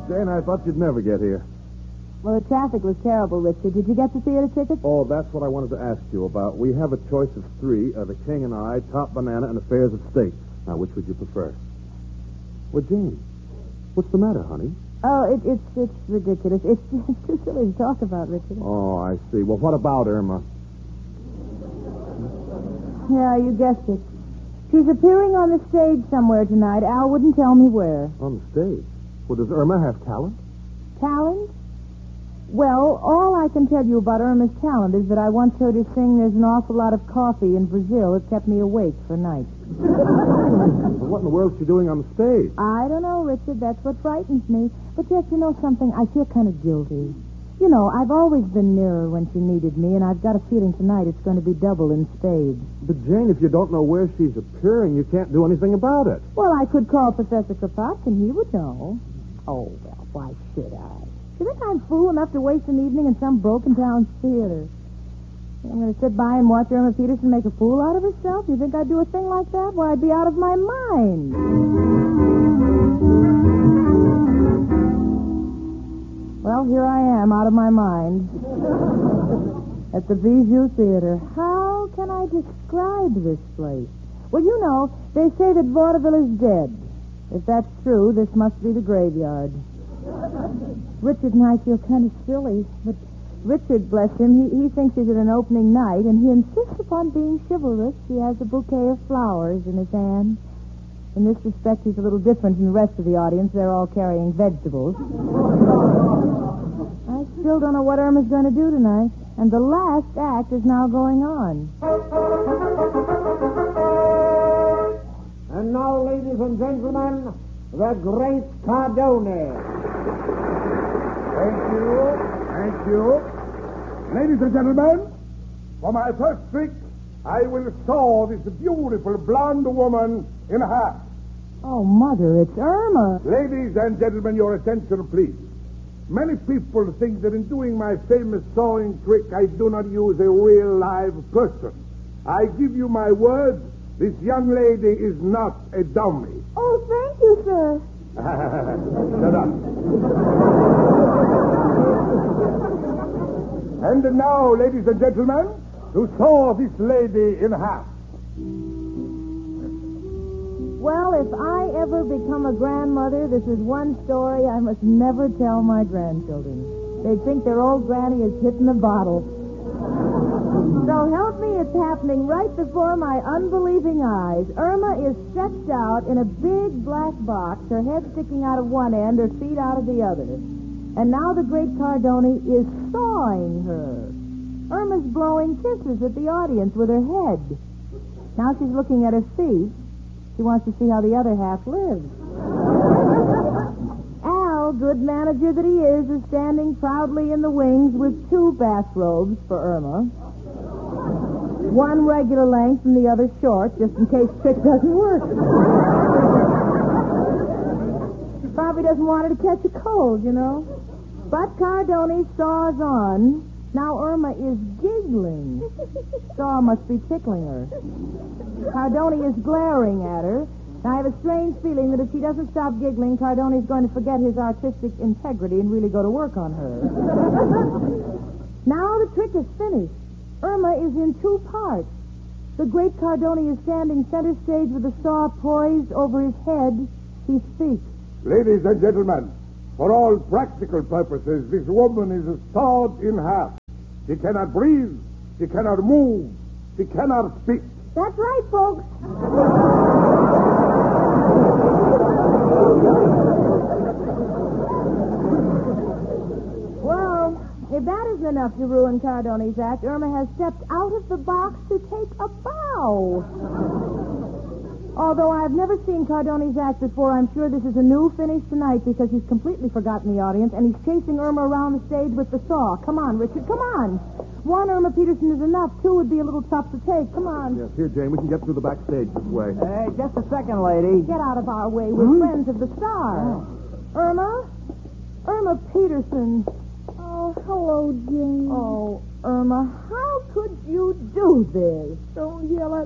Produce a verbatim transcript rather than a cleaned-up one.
Jane, I thought you'd never get here. Well, the traffic was terrible, Richard. Did you get the theater tickets? Oh, that's what I wanted to ask you about. We have a choice of three, uh, The King and I, Top Banana, and Affairs of State. Now, which would you prefer? Well, Jane, what's the matter, honey? Oh, it, it's it's ridiculous. It's, it's too silly to talk about, Richard. Oh, I see. Well, what about Irma? Yeah, you guessed it. She's appearing on the stage somewhere tonight. Al wouldn't tell me where. On the stage? Well, does Irma have talent? Talent? Well, all I can tell you about Irma's talent is that I once heard her sing There's an Awful Lot of Coffee in Brazil. It kept me awake for nights. Well, what in the world is she doing on the stage? I don't know, Richard. That's what frightens me. But yet, you know something? I feel kind of guilty. You know, I've always been near her when she needed me, and I've got a feeling tonight it's going to be double in spades. But, Jane, if you don't know where she's appearing, you can't do anything about it. Well, I could call Professor Kropotkin. He would know. Oh, well, why should I? Do you think I'm fool enough to waste an evening in some broken-down theater? I'm going to sit by and watch Irma Peterson make a fool out of herself? You think I'd do a thing like that? Why, I'd be out of my mind. Well, here I am, out of my mind. At the Bijou Theater. How can I describe this place? Well, you know, they say that vaudeville is dead. If that's true, this must be the graveyard. Richard and I feel kind of silly, but Richard, bless him, he, he thinks he's at an opening night, and he insists upon being chivalrous. He has a bouquet of flowers in his hand. In this respect, he's a little different from the rest of the audience. They're all carrying vegetables. I still don't know what Irma's going to do tonight, and the last act is now going on. And now, ladies and gentlemen, the great Cardone. Thank you. Thank you. Ladies and gentlemen, for my first trick, I will saw this beautiful blonde woman in half. Oh, Mother, it's Irma. Ladies and gentlemen, your attention, please. Many people think that in doing my famous sawing trick, I do not use a real live person. I give you my word, this young lady is not a dummy. Oh, thank you, sir. Shut up. And now, ladies and gentlemen, to saw this lady in half. Well, if I ever become a grandmother, this is one story I must never tell my grandchildren. They'd think their old granny is hitting the bottle. So help me, it's happening right before my unbelieving eyes. Irma is stretched out in a big black box, her head sticking out of one end, her feet out of the other. And now the great Cardone is sawing her. Irma's blowing kisses at the audience with her head. Now she's looking at her feet. She wants to see how the other half lives. Al, good manager that he is, is standing proudly in the wings with two bathrobes for Irma. One regular length and the other short, just in case trick doesn't work. Probably doesn't want her to catch a cold, you know. But Cardone saws on. Now Irma is giggling. Saw must be tickling her. Cardone is glaring at her. I have a strange feeling that if she doesn't stop giggling, Cardone is going to forget his artistic integrity and really go to work on her. Now the trick is finished. Irma is in two parts. The great Cardone is standing center stage with the saw poised over his head. He speaks. Ladies and gentlemen, for all practical purposes, this woman is sawed in half. She cannot breathe. She cannot move. She cannot speak. That's right, folks. Well, if that isn't enough to ruin Cardone's act, Irma has stepped out of the box to take a bow. Although I've never seen Cardone's act before, I'm sure this is a new finish tonight because he's completely forgotten the audience and he's chasing Irma around the stage with the saw. Come on, Richard, come on. One Irma Peterson is enough. Two would be a little tough to take. Come on. Yes, here, Jane. We can get through the backstage this way. Hey, just a second, lady. Get out of our way. We're friends of the star. Oh. Irma? Irma Peterson. Oh, hello, Jane. Oh, Irma, how could you do this? Don't yell at